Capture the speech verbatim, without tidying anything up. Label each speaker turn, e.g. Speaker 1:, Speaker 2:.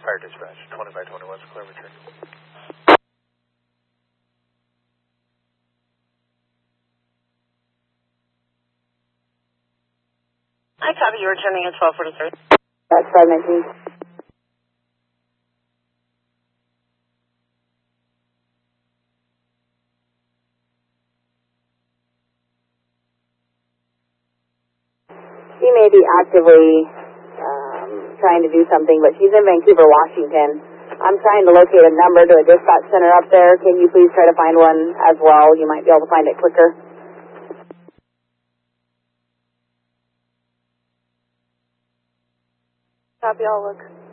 Speaker 1: Fire dispatch, twenty by twenty-one, clear return.
Speaker 2: I copy you returning at twelve forty-three.
Speaker 3: That's five nineteen. She may be actively um, trying to do something, but she's in Vancouver, Washington. I'm trying to locate a number to a dispatch center up there. Can you please try to find one as well? You might be able to find it quicker. Copy, I'll look.